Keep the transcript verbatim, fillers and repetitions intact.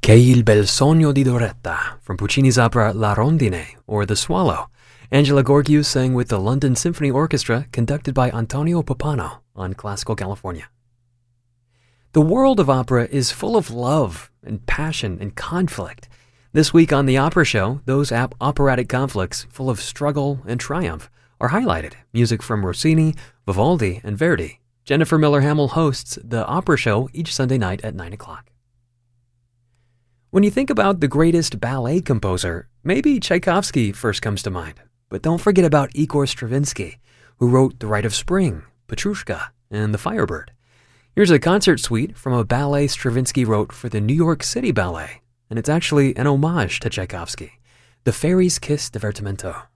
Che il bel sogno di Doretta from Puccini's opera La Rondine, or The Swallow. Angela Gorgiou sang with the London Symphony Orchestra, conducted by Antonio Pappano on Classical California. The world of opera is full of love and passion and conflict. This week on The Opera Show, those ap- operatic conflicts, full of struggle and triumph, are highlighted. Music from Rossini, Vivaldi, and Verdi. Jennifer Miller-Hamill hosts The Opera Show each Sunday night at nine o'clock. When you think about the greatest ballet composer, maybe Tchaikovsky first comes to mind. But don't forget about Igor Stravinsky, who wrote The Rite of Spring, Petrushka, and The Firebird. Here's a concert suite from a ballet Stravinsky wrote for the New York City Ballet, and it's actually an homage to Tchaikovsky, The Fairy's Kiss Divertimento.